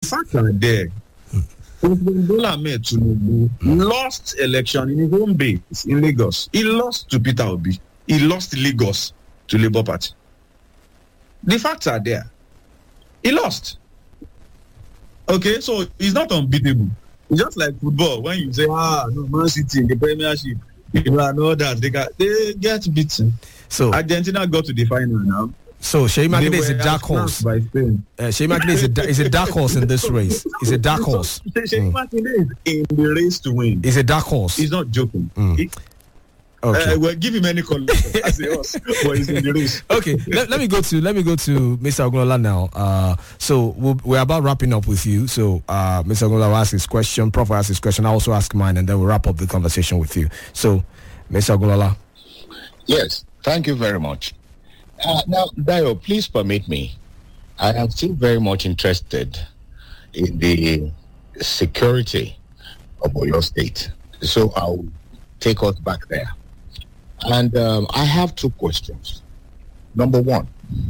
facts are there. President Bola Ahmed Tinubu lost election in his home base in Lagos. He lost to Peter Obi. He lost Lagos to Labour Party. The facts are there. He lost. Okay, so he's not unbeatable. It's just like football. When you say, no, Man City in the Premiership, and all that, they get beaten. So Argentina got to the final now. So Seyi Makinde is a dark horse. Seyi Makinde is a dark horse in this race. He's a dark horse. Seyi Makinde is in the race to win. He's a dark horse. He's not joking. Okay. We'll give him any color as a horse, but he's in the race. Okay. Let me go to Mr. Ogunlola now. So we're about wrapping up with you. So Mr. Ogunlola will ask his question. Prof will ask his question. I also ask mine, and then we'll wrap up the conversation with you. So, Mr. Ogunlola. Yes. Thank you very much. Now, Dayo, please permit me. I am still very much interested in the security of your state. So I'll take us back there. And I have two questions. Number one,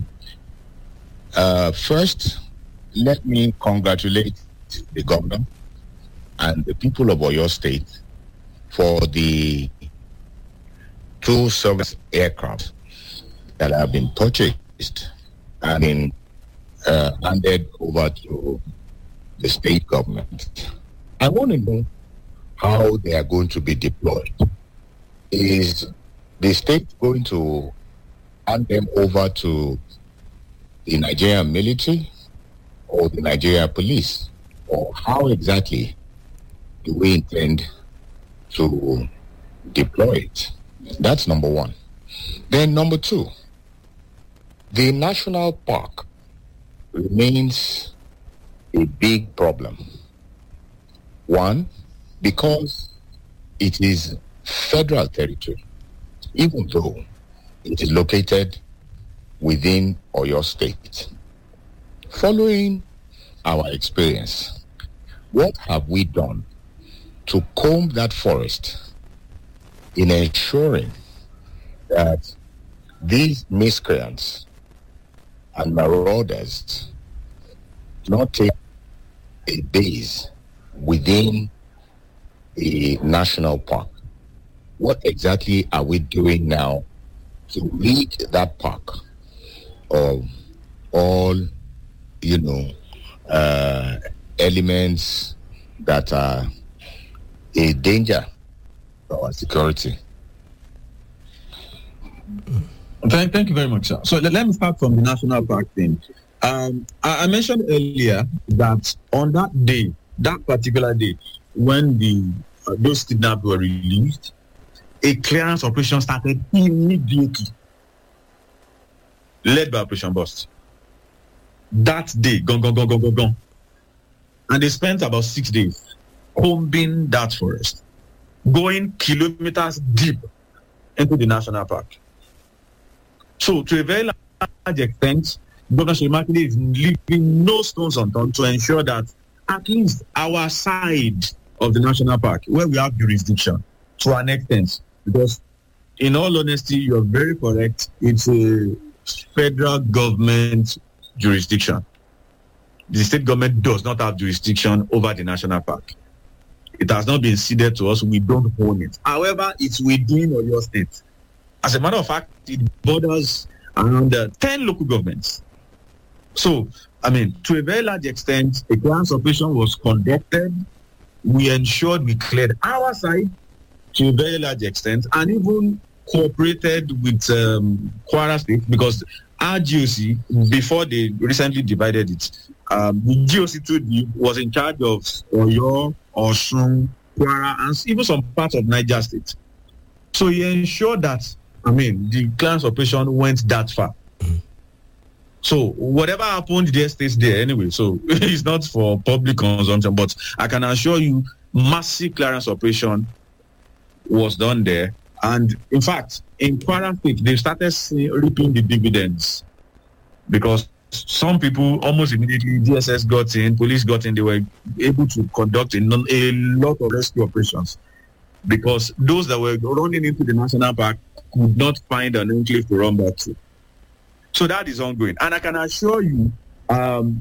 first, let me congratulate the governor and the people of Oyo State for the 2 service aircraft that have been purchased and been handed over to the state government. I want to know how they are going to be deployed. Is the state going to hand them over to the Nigerian military or the Nigerian police? Or how exactly do we intend to deploy it? That's number one. Then number two, the national park remains a big problem. One, because it is federal territory, even though it is located within Oyo State. Following our experience, what have we done to comb that forest in ensuring that these miscreants and marauders do not take a base within the national park? What exactly are we doing now to rid that park of all, elements that are a danger to our security? Thank you very much, sir. So let me start from the national park thing. I mentioned earlier that on that day, that particular day, when those kidnapped were released, a clearance operation started immediately, led by Operation Bust. That day, gone. And they spent about 6 days combing that forest, going kilometers deep into the national park. So, to a very large extent, Governor Seyi Makinde is leaving no stones unturned to ensure that at least our side of the national park, where we have jurisdiction, to an extent, because in all honesty, you're very correct, it's a federal government jurisdiction. The state government does not have jurisdiction over the national park. It has not been ceded to us. We don't own it. However, it's within Oyo State. As a matter of fact, it borders around 10 local governments. So, to a very large extent, a clearance operation was conducted. We ensured we cleared our side to a very large extent and even cooperated with Kwara State, because our GOC, before they recently divided it, the GOC 2D was in charge of Oyo, Osun, Kwara, and even some parts of Niger State. So he ensured that, the clearance operation went that far. So whatever happened there stays there anyway. So it's not for public consumption, but I can assure you, massive clearance operation was done there. And in fact, in Kwara State, they started reaping the dividends, because some people almost immediately, DSS got in, police got in, they were able to conduct a lot of rescue operations, because those that were running into the national park could not find an enclave to run back to. So that is ongoing. And I can assure you,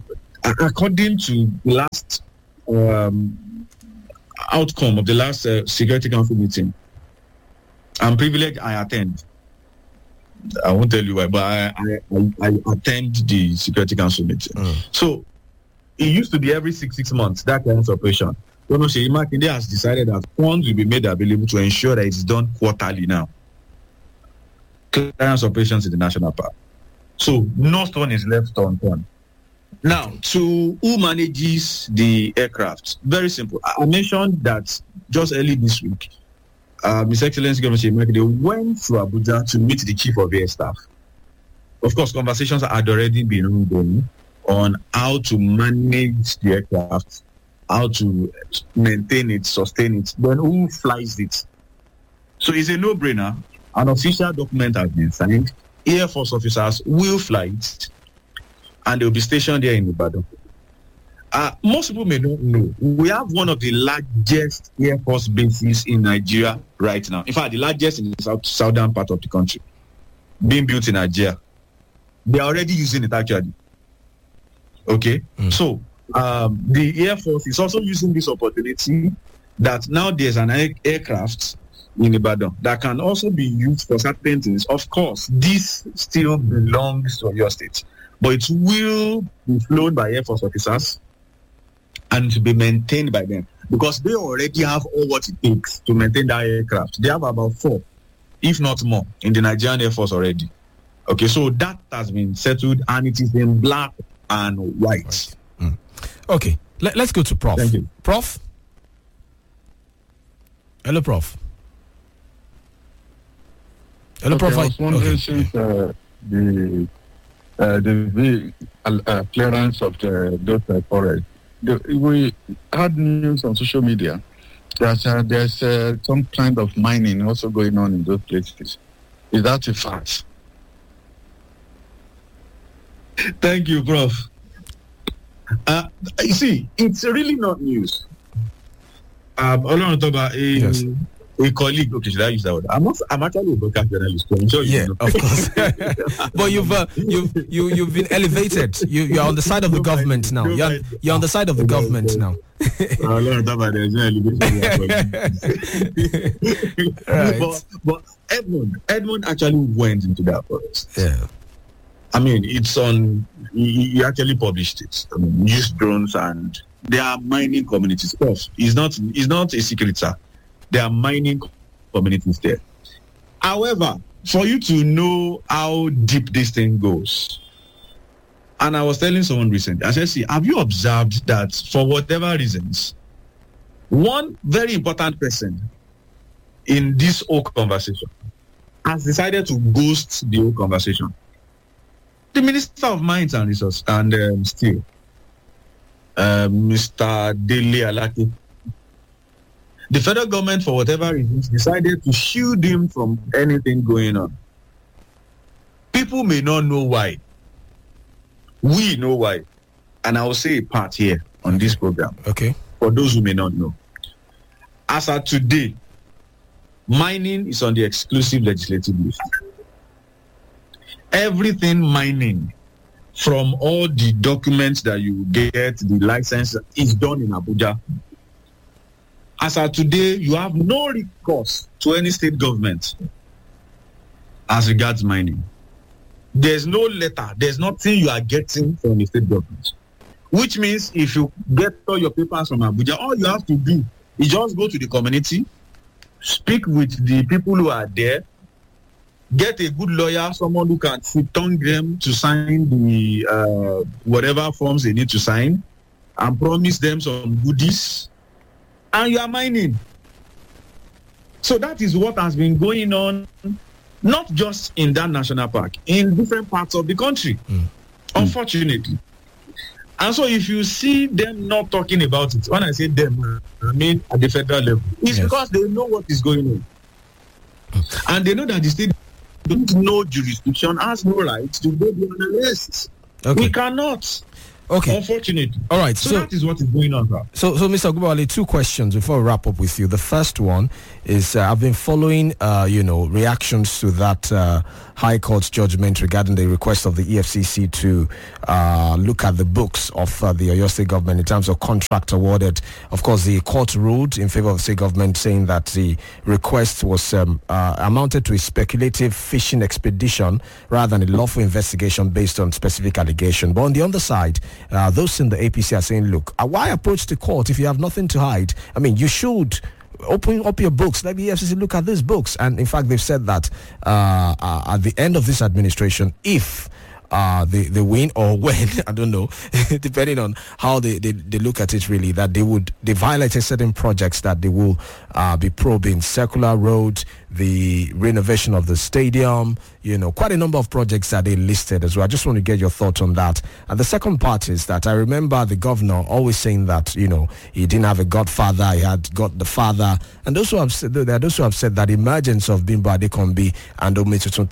according to the last outcome of the last Security Council meeting, I'm privileged I attend. I won't tell you why, but I attend the Security Council meeting. So it used to be every 6 months, that kind of operation. Seyi Makinde has decided that funds will be made available to ensure that it's done quarterly now. Clearance operations in the national park. So no stone is left unturned. Now, to who manages the aircraft? Very simple. I mentioned that just early this week, His Excellency Governor Seyi Makinde went to Abuja to meet the Chief of Air Staff. Of course, conversations had already been ongoing on how to manage the aircraft, how to maintain it, sustain it, then who flies it. So it's a no-brainer. An official document has been signed. Air Force officers will fly it, and they'll be stationed there in Ibadan. Most people may not know, we have one of the largest Air Force bases in Nigeria right now. In fact, the largest in the southern part of the country, being built in Nigeria. They are already using it, actually. Okay? So, the Air Force is also using this opportunity that now there's an aircraft in Ibadan that can also be used for certain things. Of course, this still belongs to your state, but it will be flown by Air Force officers and to be maintained by them, because they already have all what it takes to maintain that aircraft. They have about 4, if not more, in the Nigerian Air Force already. Okay, so that has been settled, and it is in black and white. Okay, let's go to Prof. Thank you. Prof? Hello, Prof. Hello, Okay, Prof. I was wondering since the clearance of those forests, we had news on social media that there's some kind of mining also going on in those places. Is that a fact? Thank you, Prof. You see, it's really not news. Yes. A colleague, okay, should I use that word? I'm actually a broadcast journalist, so I'm sure you know. Of course. But you've been elevated. You're on the side of the government now. You're on the side of the government now. Right. But Edmund actually went into that forest. Yeah. I mean, it's on. He actually published it. I mean, used drones, and there are mining communities. Of course, it's not a secret, sir. There are mining communities there. However, for you to know how deep this thing goes, and I was telling someone recently, I said, see, have you observed that for whatever reasons, one very important person in this whole conversation has decided to ghost the whole conversation? The Minister of Mines and Resources and Steel, Mr. Dele Alaki. The federal government, for whatever reasons, decided to shield him from anything going on. People may not know why. We know why. And I will say a part here on this program. Okay. For those who may not know. As of today, mining is on the exclusive legislative list. Everything mining, from all the documents that you get, the license, is done in Abuja. As of today, you have no recourse to any state government as regards mining. There's no letter, there's nothing you are getting from the state government. Which means if you get all your papers from Abuja, all you have to do is just go to the community, speak with the people who are there, get a good lawyer, someone who can sit-on them to sign the whatever forms they need to sign, and promise them some goodies, and you are mining. So that is what has been going on, not just in that national park, in different parts of the country, unfortunately. And so if you see them not talking about it, when I say them, I mean at the federal level, it's because they know what is going on. And they know that the state don't know jurisdiction, has no right to go beyond arrests. Okay. We cannot. Okay. Unfortunately. All right. So that is what is going on, sir. So Mr. Ogunbowale, 2 questions before we wrap up with you. The first one is I've been following, reactions to that High Court judgment regarding the request of the EFCC to look at the books of the Oyo State government in terms of contract awarded. Of course, the court ruled in favor of the state government, saying that the request was amounted to a speculative fishing expedition rather than a lawful investigation based on specific allegation. But on the other side, those in the APC are saying, look, why approach the court if you have nothing to hide? I mean, you should open up your books. Let the EFCC look at these books. And in fact, they've said that at the end of this administration, if they win or when, I don't know, depending on how they look at it really, that they violated certain projects that they will be probing. Circular Road, the renovation of the stadium, quite a number of projects that they listed as well. I just want to get your thoughts on that. And the second part is that I remember the governor always saying that, he didn't have a godfather, he had got the father. And those who have said, there are those who have said that the emergence of Bimbo Adekombi and Ometuntun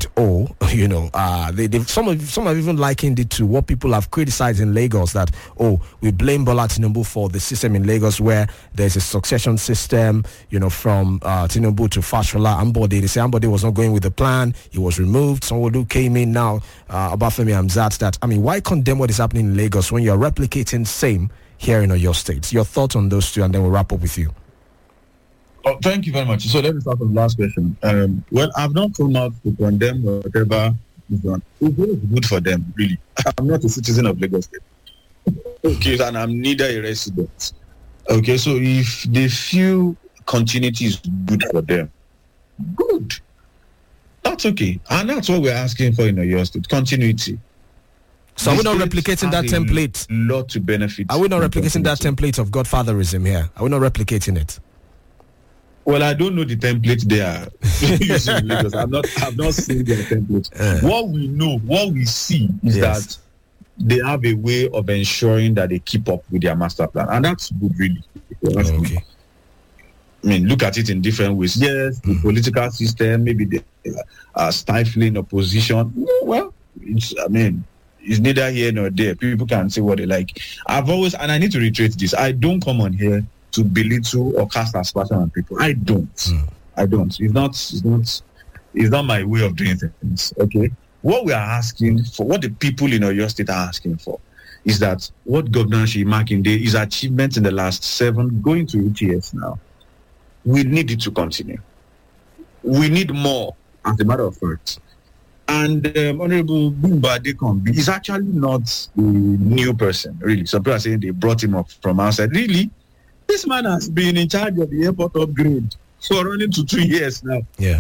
3.0, some have even likened it to what people have criticized in Lagos, that, we blame Bola Tinubu for the system in Lagos where there's a succession system, from Tinubu to Fashola, Ambode. They say Ambode was not going with the plan. He was removed. Someone who came in now, Obafemi Hamzat, that, why condemn what is happening in Lagos when you're replicating same here in Oyo State? Your thoughts on those two, and then we'll wrap up with you. Oh, thank you very much. So let me start with the last question. Well, I've not come out to condemn whatever is done. It's good for them, really. I'm not a citizen of Lagos State. Okay, and I'm neither a resident. Okay, so if they feel continuity is good for them, good. That's okay. And that's what we're asking for in Oyo State, continuity. So are we not replicating that template? Lot to benefit. Are we not replicating that template of godfatherism here? Are we not replicating it? Well, I don't know the template they are using in Lagos. I've not seen their template. What we know, what we see is that they have a way of ensuring that they keep up with their master plan, and that's good, really. Okay. I mean, look at it in different ways. Yes, the political system, maybe the stifling opposition. Well, it's neither here nor there. People can say what they like. I've always, and I need to reiterate this, I don't come on here to belittle or cast aspersion on people. I don't. It's not my way of doing things. Okay. What we are asking for, what the people in Oyo State are asking for, is that what Governor Seyi Makinde, his achievements in the last 7, going to 8 years now, we need it to continue. We need more, as a matter of fact. And Honorable Bimbo Adekombi is actually not a new person, really. Some people are saying they brought him up from outside. Really? This man has been in charge of the airport upgrade for running to 2 years now. Yeah.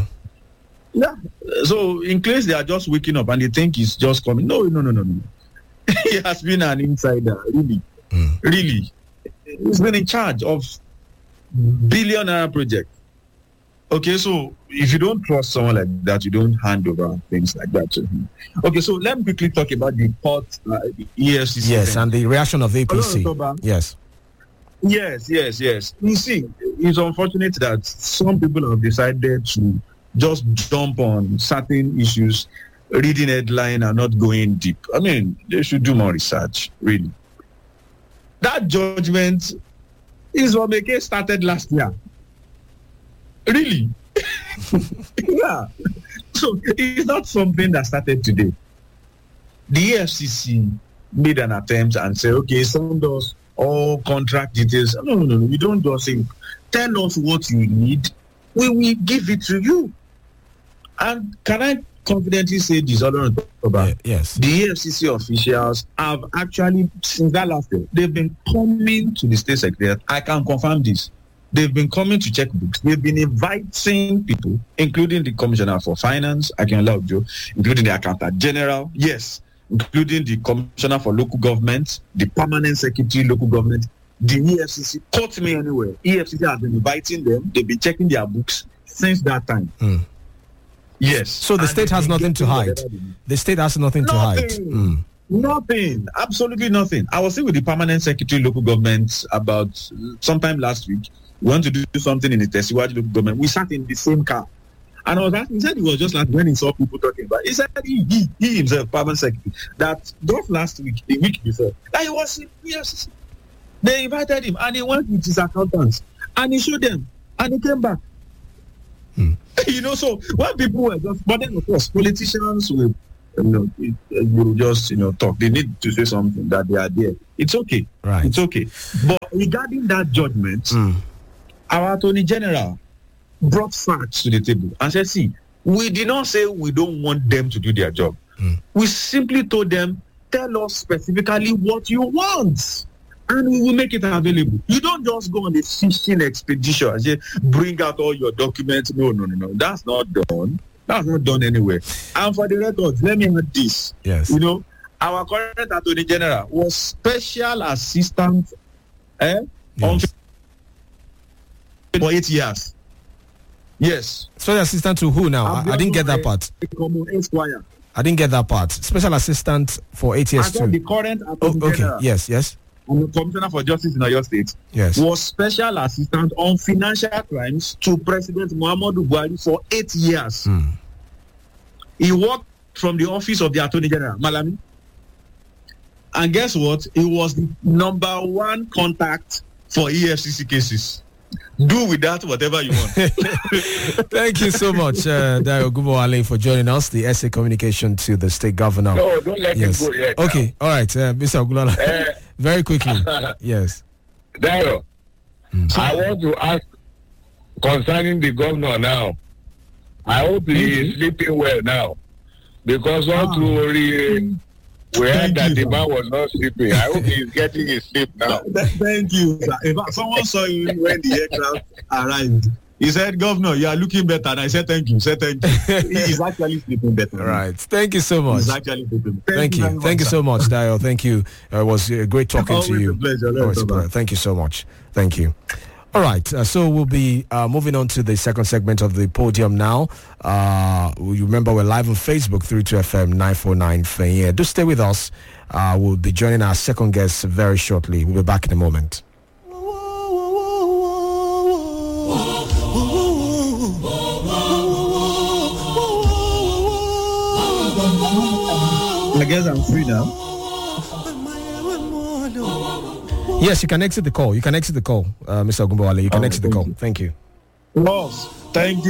So in case they are just waking up and they think he's just coming, no. He has been an insider, really. Really. He's been in charge of billionaire projects. Okay, so if you don't trust someone like that, you don't hand over things like that to him. Okay, so let me quickly talk about the court, the EFCC. Yes, thing. And the reaction of the APC. Yes. You see, it's unfortunate that some people have decided to just jump on certain issues, reading headline and not going deep. I mean, they should do more research, really. That judgment is what Omeke started last year. Really? Yeah. So it's not something that started today. The EFCC made an attempt and said, okay, send us all contract details. No. We don't just say, tell us what you need. We will give it to you. And can I confidently say this other on top about yes. The EFCC officials have actually, since that last year, they've been coming to the state secretariat. I can confirm this. They've been coming to check books. They've been inviting people, including the Commissioner for Finance, Akintola Ojo, including the Accountant General, yes, including the Commissioner for Local Government, the Permanent Secretary, Local Government, the EFCC. Caught me anywhere. EFCC has been inviting them. They've been checking their books since that time. Yes. So the state has nothing to hide. The state has nothing to hide. Nothing. Absolutely nothing. I was sitting with the Permanent Secretary, Local Government, about sometime last week. We want to do something in the Tesiwaju local government. We sat in the same car. And I was asking, he said he was just like when he saw people talking about it. He said he himself, permanent secretary, that just last week, the week before, that he was in PFCC. They invited him and he went with his accountants and he showed them and he came back. So when people were just, but then of course, politicians will, will just, talk. They need to say something that they are there. It's okay. Right. It's okay. But regarding that judgment, our Attorney General brought facts to the table and said, see, we did not say we don't want them to do their job. We simply told them, tell us specifically what you want and we will make it available. You don't just go on a fishing expedition and say, bring out all your documents. No. That's not done. That's not done anywhere. And for the record, let me add this. Yes. Our current Attorney General was special assistant on for 8 years. Yes. Special assistant to who now? I didn't get that part. Esquire. I didn't get that part. Special assistant for 8 years too. The current Attorney General. Yes. And the Commissioner for Justice in Oyo State. Yes. Was special assistant on financial crimes to President Muhammadu Buhari for 8 years. He worked from the office of the Attorney General, Malami. And guess what? He was the number one contact for EFCC cases. Do with that whatever you want. Thank you so much, Dayo Gumowale, for joining us, the SA Communication to the State Governor. No, don't let him go yet. Okay, all right, Mr. Ogunlola. Very quickly. Yes. Dayo, I want to ask concerning the governor now. I hope he is sleeping well now. Because we heard that the man was not sleeping. I hope he's getting his sleep now. Thank you, sir. In fact, someone saw you when the aircraft arrived. He said, Governor, you are looking better. And I said, thank you. He's actually sleeping better. Right. Thank you so much. He's actually sleeping. Thank you. Thank you so much, Dayo. Thank you. It was great talking to you. Always a pleasure. Thank you so much. Thank you. All right, so we'll be moving on to the second segment of the podium now. You remember we're live on Facebook through to FM 949 Fenye. Do stay with us. We'll be joining our second guest very shortly. We'll be back in a moment. I guess I'm free now. Yes, you can exit the call. Mr. Ogunbowale. You can exit the call. Thank you. Boss, thank you.